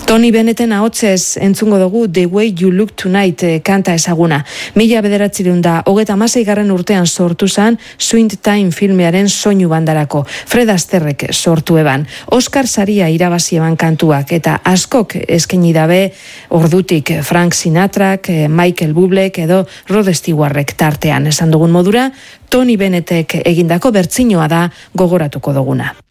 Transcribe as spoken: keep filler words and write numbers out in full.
Tony Bennetten ahotsez entzungo dugu The Way You Look Tonight kanta ezaguna. Mila bederatziehun da hogeta hamaseigarren urtean sortu zen Swing Time filmearen soinu bandarako. Fred Astaireek sortu eban. Oscar saria irabazi eban kantuak eta askok eskaini dabe ordutik Frank Sinatrak, Michael Bublek edo Rod Stewartek tartean. Esan dugun modura, Tony Bennettek egindako bertsinoa da gogoratuko duguna.